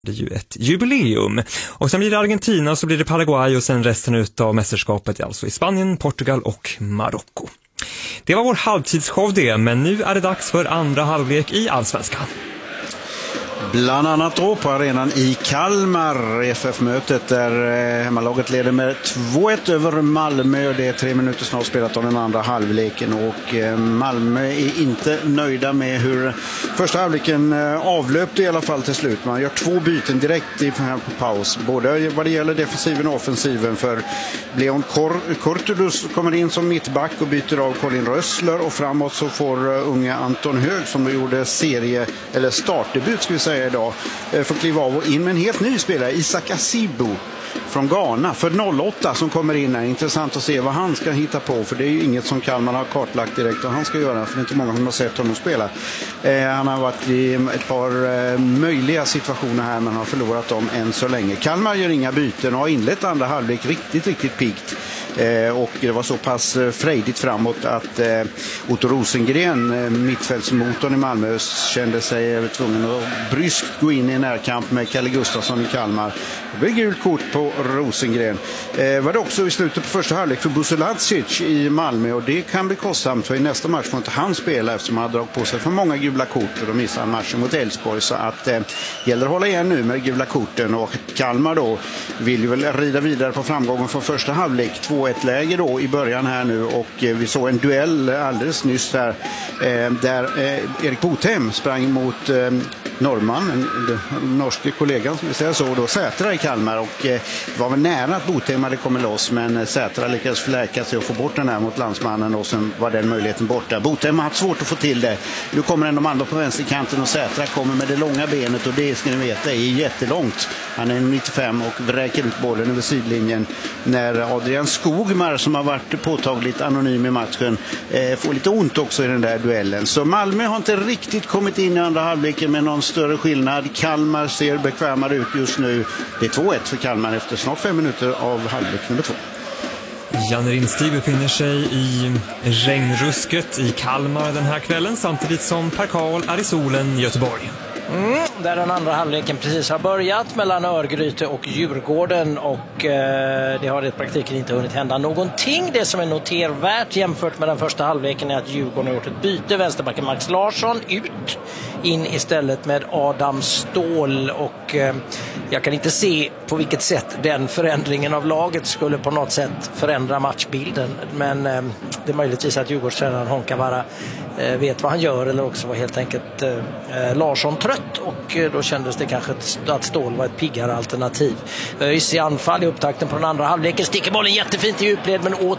Det är ju ett jubileum. Och sen blir det Argentina, så blir det Paraguay och sen resten av mästerskapet alltså i Spanien, Portugal och Marocko. Det var vår halvtidsshow det, men nu är det dags för andra halvlek i Allsvenskan. Bland annat då på arenan i Kalmar, FF-mötet där hemmalaget leder med 2-1 över Malmö. Det är 3 minuter snart spelat av den andra halvleken och Malmö är inte nöjda med hur första halvleken avlöpte i alla fall till slut. Man gör 2 byten direkt i paus, både vad det gäller defensiven och offensiven, för Leon Kortulus kommer in som mittback och byter av Colin Rössler, och framåt så får unga Anton Hög, som då gjorde startdebut ska vi säga idag, får kliva av och in med en helt ny spelare, Isak Asibo från Ghana för 08 som kommer in här. Intressant att se vad han ska hitta på, för det är ju inget som Kalmar har kartlagt direkt och han ska göra, för det är inte många som har sett honom spela. Han har varit i ett par möjliga situationer här, men har förlorat dem än så länge. Kalmar gör inga byten och har inlett andra halvlek riktigt piggt. Och det var så pass frejdigt framåt att Otto Rosengren, mittfältsmotorn i Malmö, kände sig tvungen att bryskt gå in i en närkamp med Kalle Gustafsson i Kalmar. Det blev gult kort på Rosengren. Var det också i slutet på första halvlek för Busolacic i Malmö, och det kan bli kostsamt, för i nästa match får inte han spela eftersom han har dragit på sig för många gula kort och då missar han matchen mot Elfsborg. Så att gäller att hålla igen nu med gula korten, och Kalmar då vill ju väl rida vidare på framgången från första halvlek. 2-1 läge då i början här nu, och vi såg en duell alldeles nyss där Erik Botheim sprang mot norrman, den norske kollegan som vi säger så, då Sätra i Kalmar, och det var väl nära att Botheim hade kommit loss, men Sätra lyckades förläka sig och få bort den här mot landsmannen, och sen var den möjligheten borta. Botheim har haft svårt att få till det. Nu kommer en de andra på vänsterkanten och Sätra kommer med det långa benet, och det ska ni veta är jättelångt. Han är 95 och vräker ut bollen över sidlinjen när Adrian Skogmar, som har varit påtagligt anonym i matchen, får lite ont också i den där duellen. Så Malmö har inte riktigt kommit in i andra halvleken med någon större skillnad. Kalmar ser bekvämare ut just nu. Det är 2-1 för Kalmar efter snart 5 minuter av halvlek nummer 2. Janne Rinstig befinner sig i regnrusket i Kalmar den här kvällen, samtidigt som Per Karl är i solen i Göteborg. Där den andra halvleken precis har börjat mellan Örgryte och Djurgården, och det har i praktiken inte hunnit hända någonting. Det som är notervärt jämfört med den första halvleken är att Djurgården har gjort ett byte. Vänsterbacken Max Larsson ut, in istället med Adam Ståhl, och jag kan inte se på vilket sätt den förändringen av laget skulle på något sätt förändra matchbilden, men det är möjligtvis att Djurgårdstränaren Honkavara vet vad han gör, eller också var helt enkelt Larsson trött, och då kändes det kanske att Ståhl var ett piggare alternativ. ÖIS i anfall i upptakten på den andra halvleken, sticker bollen jättefint i djupled, men